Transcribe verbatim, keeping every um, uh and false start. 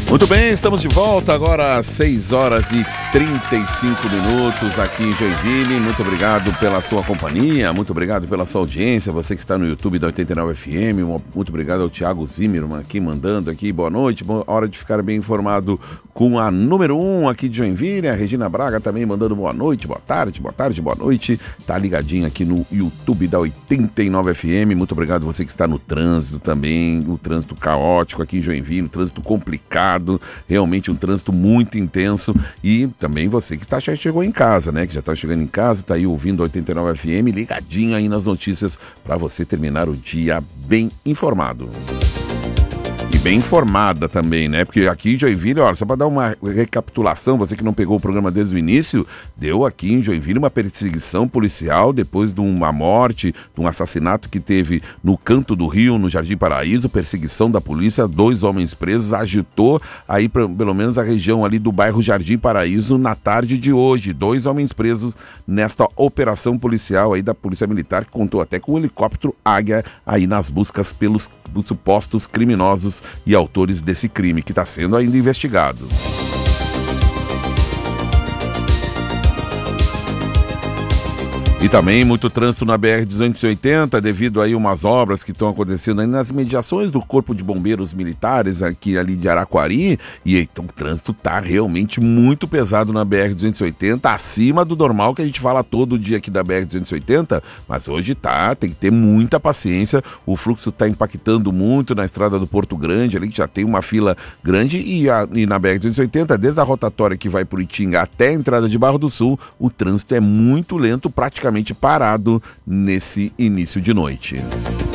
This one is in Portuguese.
Muito bem, estamos de volta agora às seis horas e trinta e cinco minutos aqui em Joinville. Muito obrigado pela sua companhia, muito obrigado pela sua audiência, você que está no YouTube da oitenta e nove F M, muito obrigado ao Thiago Zimmermann aqui mandando aqui, boa noite, boa hora de ficar bem informado com a número um aqui de Joinville, a Regina Braga também mandando boa noite, boa tarde, boa tarde, boa noite, tá ligadinho aqui no YouTube da oitenta e nove F M, muito obrigado você que está no trânsito também, o trânsito caótico aqui em Joinville, o trânsito complicado, realmente um trânsito muito intenso, e também você que está, já chegou em casa, né, que já está chegando em casa, está aí ouvindo a oitenta e nove F M, ligadinho aí nas notícias para você terminar o dia bem informado. E bem informada também, né? Porque aqui em Joinville, olha, só para dar uma recapitulação, você que não pegou o programa desde o início, deu aqui em Joinville uma perseguição policial depois de uma morte, de um assassinato que teve no Canto do Rio, no Jardim Paraíso, perseguição da polícia, dois homens presos, agitou aí pra, pelo menos a região ali do bairro Jardim Paraíso na tarde de hoje. Dois homens presos nesta operação policial aí da Polícia Militar, que contou até com o helicóptero Águia aí nas buscas pelos supostos criminosos e autores desse crime, que está sendo ainda investigado. E também muito trânsito na B R duzentos e oitenta, devido aí umas obras que estão acontecendo aí nas mediações do Corpo de Bombeiros Militares aqui ali de Araquari, e então o trânsito tá realmente muito pesado na B R duzentos e oitenta, acima do normal que a gente fala todo dia aqui da B R duzentos e oitenta, mas hoje tá, tem que ter muita paciência, o fluxo tá impactando muito na estrada do Porto Grande, ali que já tem uma fila grande, e, a, e na B R duzentos e oitenta, desde a rotatória que vai por Itinga até a entrada de Barra do Sul, o trânsito é muito lento, praticamente parado nesse início de noite.